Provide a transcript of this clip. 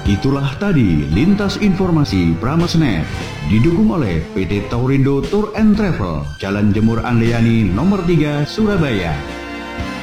Itulah tadi lintas informasi Pramesnet, didukung oleh PT Taurindo Tour and Travel, Jalan Jemur Andriani nomor 3, Surabaya.